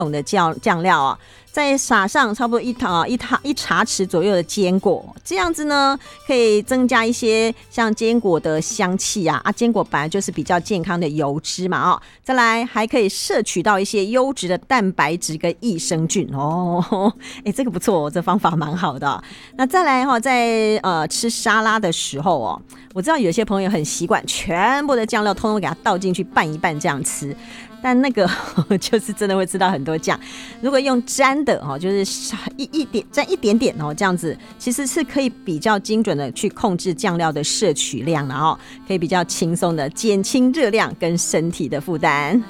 的酱料哦，再撒上差不多一茶匙左右的坚果，这样子呢可以增加一些像坚果的香气啊，坚果本来就是比较健康的油脂嘛哦，再来还可以摄取到一些优质的蛋白质跟益生菌哦，这个不错，这方法蛮好的哦。那再来在吃沙拉的时候哦，我知道有些朋友很习惯全部的酱料通通给它倒进去拌一拌这样吃，但那个就是真的会吃到很多酱。如果用沾的就是沾一点点这样子，其实是可以比较精准的去控制酱料的摄取量，然后可以比较轻松的减轻热量跟身体的负担。